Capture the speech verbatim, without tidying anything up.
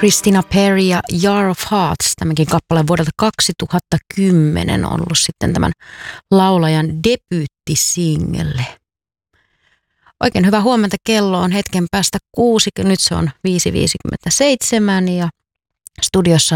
Christina Perri ja Jar of Hearts, tämäkin kappale vuodelta kaksituhattakymmenen on ollut sitten tämän laulajan debyyttisingle. Oikein hyvää huomenta, kello on hetken päästä kuusi, nyt se on viisi viisikymmentäseitsemän ja studiossa